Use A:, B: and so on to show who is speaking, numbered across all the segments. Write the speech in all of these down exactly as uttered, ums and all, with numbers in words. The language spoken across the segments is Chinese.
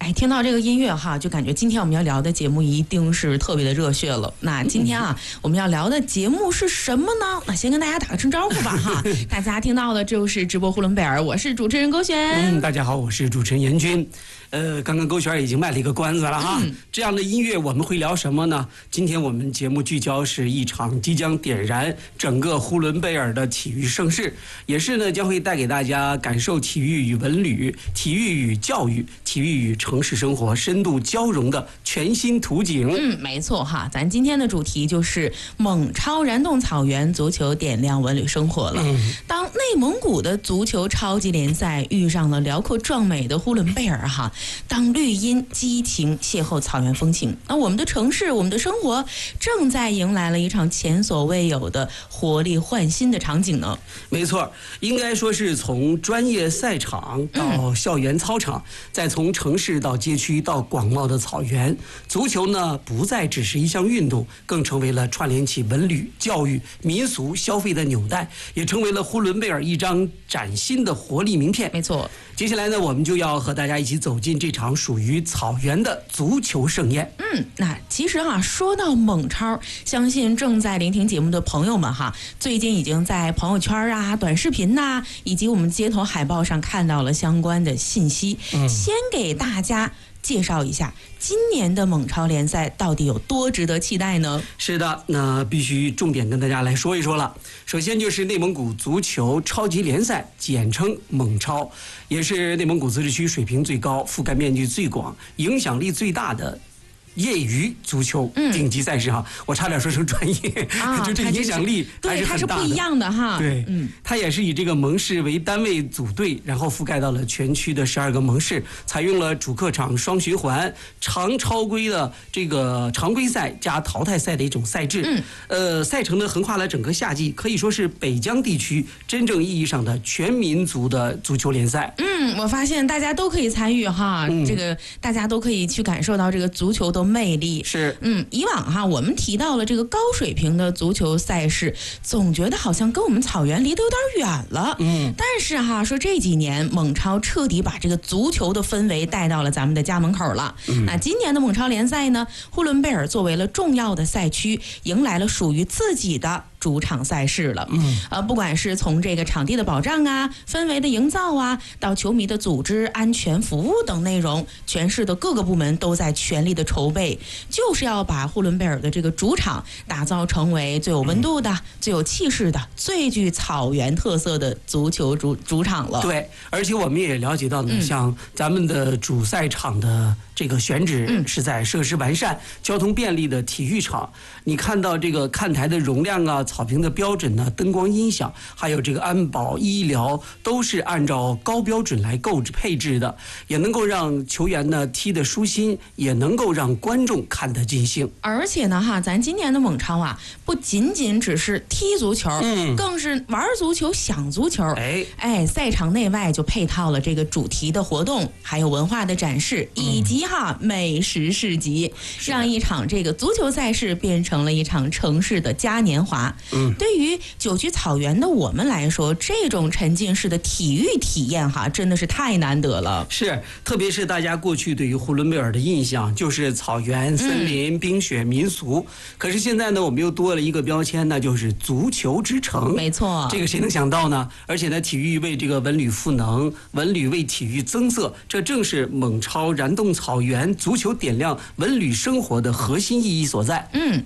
A: 哎，听到这个音乐哈，就感觉今天我们要聊的节目一定是特别的热血了。那今天啊，我们要聊的节目是什么呢？那先跟大家打个声招呼吧哈。大家听到的就是直播呼伦贝尔，我是主持人勾璇。
B: 嗯，大家好，我是主持人严军。呃，刚刚勾璇已经卖了一个关子了哈。嗯、这样的音乐我们会聊什么呢？今天我们节目聚焦是一场即将点燃整个呼伦贝尔的体育盛事，也是呢将会带给大家感受体育与文旅、体育与教育、体育与城市生活深度交融的全新图景。
A: 嗯，没错哈，咱今天的主题就是蒙超燃动草原足球点亮文旅生活了。嗯、当内蒙古的足球超级联赛遇上了辽阔壮美的呼伦贝尔哈。当绿荫激情邂逅草原风情，那我们的城市，我们的生活正在迎来了一场前所未有的活力焕新的场景呢。
B: 没错，应该说是从专业赛场到校园操场，嗯、再从城市到街区到广袤的草原，足球呢不再只是一项运动，更成为了串联起文旅、教育、民俗消费的纽带，也成为了呼伦贝尔一张崭新的活力名片。
A: 没错，
B: 接下来呢，我们就要和大家一起走进这场属于草原的足球盛宴。
A: 嗯，那其实哈、啊，说到蒙超，相信正在聆听节目的朋友们哈，最近已经在朋友圈啊、短视频呐、啊，以及我们街头海报上看到了相关的信息。嗯、先给大家介绍一下今年的蒙超联赛到底有多值得期待呢？
B: 是的，那必须重点跟大家来说一说了。首先就是内蒙古足球超级联赛，简称蒙超，也是内蒙古自治区水平最高、覆盖面积最广、影响力最大的业余足球顶级赛事哈，嗯、我差点说成专业，啊、就这个影响力还是很大的。对，它
A: 是不一样的哈。
B: 对，嗯，它也是以这个盟市为单位组队，然后覆盖到了全区的十二个盟市，采用了主客场双循环、长超规的这个常规赛加淘汰赛的一种赛制。嗯，呃，赛程呢横跨了整个夏季，可以说是北疆地区真正意义上的全民族的足球联赛。
A: 嗯，我发现大家都可以参与哈，嗯、这个大家都可以去感受到这个足球的魅力。
B: 是，
A: 嗯，以往哈我们提到了这个高水平的足球赛事，总觉得好像跟我们草原离得有点远了。嗯，但是哈说这几年蒙超彻底把这个足球的氛围带到了咱们的家门口了。嗯、那今年的蒙超联赛呢，呼伦贝尔作为了重要的赛区，迎来了属于自己的主场赛事了。嗯，呃，不管是从这个场地的保障啊、氛围的营造啊，到球迷的组织、安全服务等内容，全市的各个部门都在全力的筹备，就是要把呼伦贝尔的这个主场打造成为最有温度的、嗯、最有气势的、最具草原特色的足球主主场了。
B: 对，而且我们也了解到呢，嗯、像咱们的主赛场的这个选址是在设施完善、嗯、交通便利的体育场。你看到这个看台的容量啊、草坪的标准呢、灯光音响，还有这个安保医疗，都是按照高标准来购置配置的，也能够让球员呢踢得舒心，也能够让观众看得尽兴。
A: 而且呢哈，咱今年的蒙超啊，不仅仅只是踢足球，嗯，更是玩足球、想足球。哎哎，赛场内外就配套了这个主题的活动，还有文化的展示，以及哈、嗯、美食市集，让一场这个足球赛事变成了一场城市的嘉年华。嗯，对于久居草原的我们来说，这种沉浸式的体育体验哈，真的是太难得了。
B: 是，特别是大家过去对于呼伦贝尔的印象就是草原、森林、嗯、冰雪、民俗，可是现在呢，我们又多了一个标签，那就是足球之城。
A: 没错，
B: 这个谁能想到呢？而且呢，体育为这个文旅赋能，文旅为体育增色，这正是蒙超燃动草原足球点亮文旅生活的核心意义所在。嗯。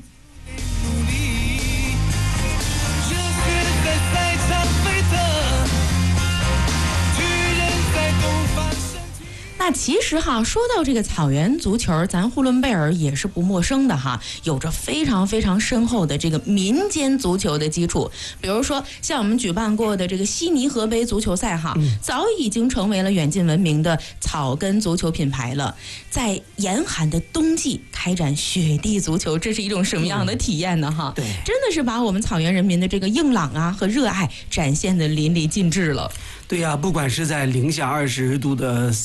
A: 那其实哈，说到这个草原足球，咱呼伦贝尔也是不陌生的哈，有着非常非常深厚的这个民间足球的基础。比如说，像我们举办过的这个悉尼河杯足球赛哈，嗯、早已经成为了远近闻名的草根足球品牌了。在严寒的冬季开展雪地足球，这是一种什么样的体验呢？哈、嗯，
B: 对，
A: 真的是把我们草原人民的这个硬朗啊和热爱展现的淋漓尽致了。
B: 对呀、啊，不管是在零下二十度的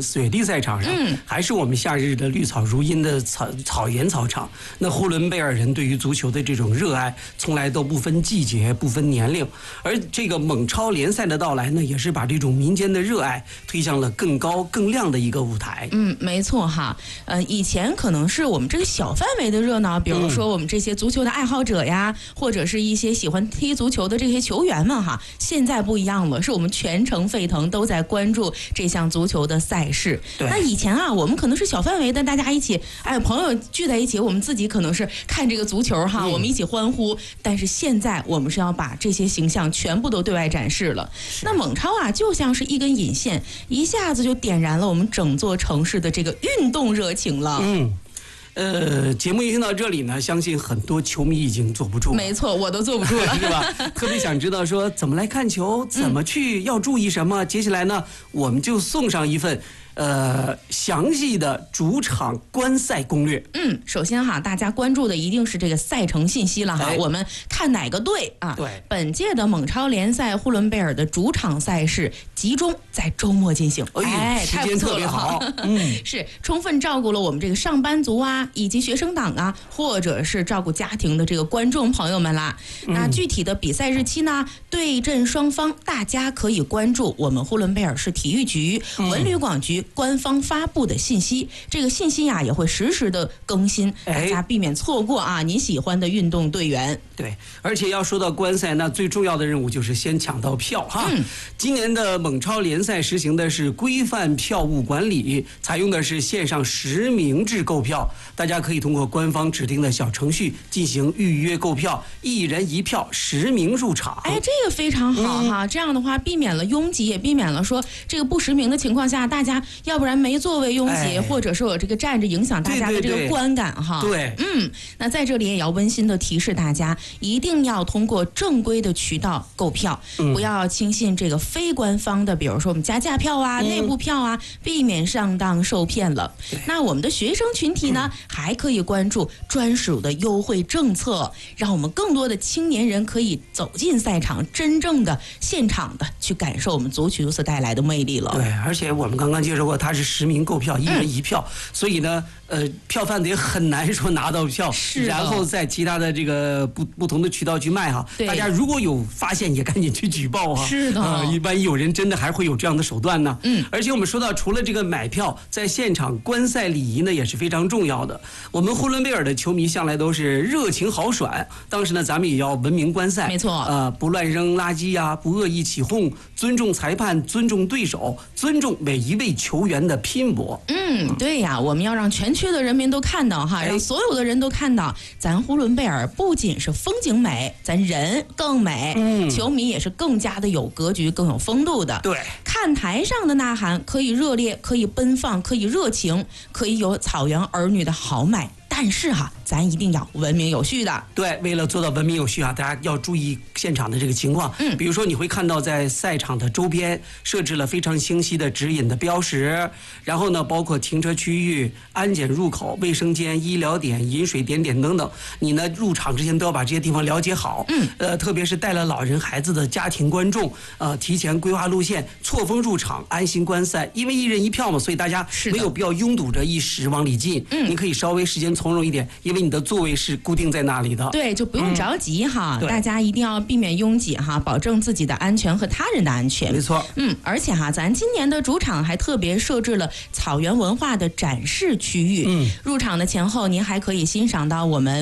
B: 雪地赛场上，
A: 嗯，
B: 还是我们夏日的绿草如茵的草草原草场。那呼伦贝尔人对于足球的这种热爱，从来都不分季节、不分年龄。而这个蒙超联赛的到来呢，也是把这种民间的热爱推向了更高、更亮的一个舞台。
A: 嗯，没错哈。呃，以前可能是我们这个小范围的热闹，比如说我们这些足球的爱好者呀，嗯、或者是一些喜欢踢足球的这些球员们哈。现在不一样了，是我们全城沸腾，都在关注这项足球的赛事。那以前啊，我们可能是小范围的，大家一起，哎，朋友聚在一起，我们自己可能是看这个足球哈，嗯、我们一起欢呼。但是现在我们是要把这些形象全部都对外展示了。那蒙超啊，就像是一根引线，一下子就点燃了我们整座城市的这个运动热情了。
B: 嗯。呃，节目一听到这里呢，相信很多球迷已经坐不住了。
A: 没错，我都坐不住了，
B: 是吧？特别想知道说怎么来看球，怎么去，要注意什么。嗯、接下来呢，我们就送上一份呃详细的主场观赛攻略。
A: 嗯，首先哈，大家关注的一定是这个赛程信息了哈。哎、我们看哪个队啊？
B: 对，
A: 本届的蒙超联赛呼伦贝尔的主场赛事集中在周末进行，
B: 哎，时间特别好，
A: 嗯，是充分照顾了我们这个上班族啊，以及学生党啊，或者是照顾家庭的这个观众朋友们啦。嗯、那具体的比赛日期呢？对阵双方，大家可以关注我们呼伦贝尔市体育局、嗯、文旅广局官方发布的信息。这个信息呀、啊，也会实时的更新，大家避免错过啊你喜欢的运动队员。
B: 对，而且要说到观赛，那最重要的任务就是先抢到票哈。嗯、今年的蒙超联赛实行的是规范票务管理，采用的是线上实名制购票，大家可以通过官方指定的小程序进行预约购票，一人一票，实名入场。
A: 哎，这个非常好哈，嗯、这样的话避免了拥挤，也避免了说这个不实名的情况下，大家要不然没座位拥挤，哎、或者说有这个站着影响大家的这个观感哈。
B: 对，
A: 嗯，那在这里也要温馨的提示大家，一定要通过正规的渠道购票，嗯、不要轻信这个非官方的，比如说我们加价票啊、嗯、内部票啊，避免上当受骗了。那我们的学生群体呢，嗯、还可以关注专属的优惠政策，让我们更多的青年人可以走进赛场，真正的现场的去感受我们足球所带来的魅力了。
B: 对，而且我们刚刚介绍过，它是实名购票，一人一票，嗯、所以呢，呃，票贩子也很难说拿到票，然后在其他的这个不不同的渠道去卖哈。大家如果有发现，也赶紧去举报哈。
A: 是的，
B: 呃，一般有人真的还会有这样的手段呢。
A: 嗯，
B: 而且我们说到，除了这个买票，在现场观赛礼仪呢也是非常重要的。我们呼伦贝尔的球迷向来都是热情豪爽，当时呢，咱们也要文明观赛，
A: 没错，
B: 呃，不乱扔垃圾呀、啊，不恶意起哄，尊重裁判，尊重对手，尊重每一位球员的拼搏。
A: 嗯，对呀，我们要让全区的人民都看到哈，让所有的人都看到，咱呼伦贝尔不仅是风景美，咱人更美，嗯，球迷也是更加的有格局，更有风度的。
B: 对，
A: 看台上的呐喊可以热烈，可以奔放，可以热情，可以有草原儿女的豪迈。但是哈，咱一定要文明有序的。
B: 对，为了做到文明有序啊，大家要注意现场的这个情况。嗯，比如说你会看到在赛场的周边设置了非常清晰的指引的标识，然后呢，包括停车区域、安检入口、卫生间、医疗点、饮水点点等等。你呢入场之前都要把这些地方了解好。嗯，呃，特别是带了老人、孩子的家庭观众，呃，提前规划路线，错峰入场，安心观赛。因为一人一票嘛，所以大家没有必要拥堵着一时往里进。嗯，你可以稍微时间从容一点，因为你的座位是固定在那里的。
A: 对，就不用着急哈，嗯、大家一定要避免拥挤哈，保证自己的安全和他人的安全。
B: 没错，
A: 嗯，而且哈，咱今年的主场还特别设置了草原文化的展示区域。嗯，入场的前后，您还可以欣赏到我们